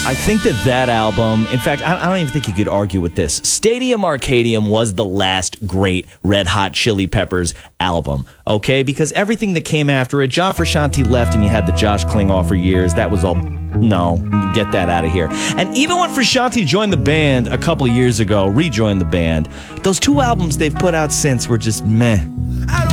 I think that album, in fact, I don't even think you could argue with this. Stadium Arcadium was the last great Red Hot Chili Peppers album, okay? Because everything that came after it, John Frusciante left and you had the Josh Klinghoffer for years. That was all, no, get that out of here. And even when Frusciante joined the band a couple of years ago, rejoined the band, those two albums they've put out since were just meh.